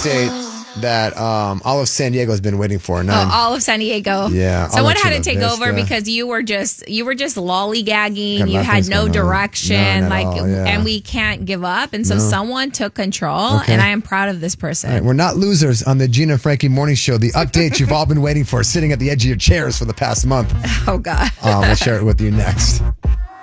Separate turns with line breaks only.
update that all of San Diego has been waiting for.
All of San Diego.
Yeah.
Someone had to take over because you were just lollygagging. You had no direction, and we can't give up. And so someone took control, and I am proud of this person.
All right, we're not losers on the Gina and Frankie Morning Show. The update you've all been waiting for, sitting at the edge of your chairs for the past month.
Oh God.
We'll share it with you next.